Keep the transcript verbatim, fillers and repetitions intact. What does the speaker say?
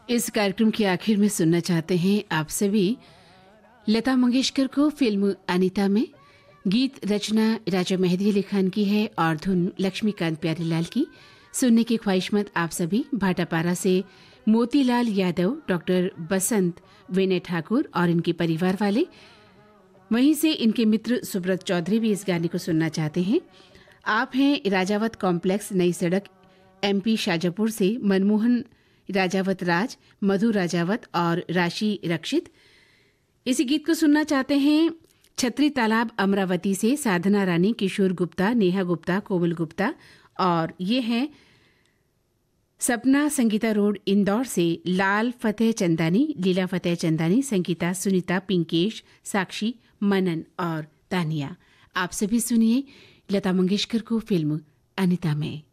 इस कार्यक्रम के आखिर में सुनना चाहते हैं आप सभी लता मंगेशकर को फिल्म अनीता में। गीत रचना राजा मेहदी अली खान की है और धुन लक्ष्मीकांत प्यारीलाल की। सुनने की ख्वाहिशमंद आप सभी भाटापारा से मोतीलाल यादव, डॉक्टर बसंत, विनय ठाकुर और इनके परिवार वाले, वहीं से इनके मित्र सुब्रत चौधरी भी इस गाने को सुनना चाहते हैं। आप हैं राजावत कॉम्प्लेक्स, नई सड़क, एमपी शाजापुर से मनमोहन राजावत राज, मधु राजावत और राशि रक्षित। इसी गीत को सुनना चाहते हैं छत्री तालाब अमरावती से साधना रानी, किशोर गुप्ता, नेहा गुप्ता, कोमल गुप्ता और ये हैं सपना संगीता रोड इंदौर से लाल फतेह चंदानी, लीला फतेह चंदानी, संगीता, सुनीता, पिंकेश, साक्षी, मनन और तानिया। आप सभी सुनिए लता मंगेशकर को फिल्म अनीता में।